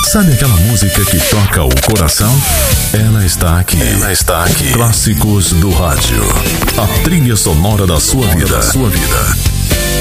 Sabe aquela música que toca o coração? Ela está aqui. Ela está aqui. Clássicos do rádio. A trilha sonora da sua vida.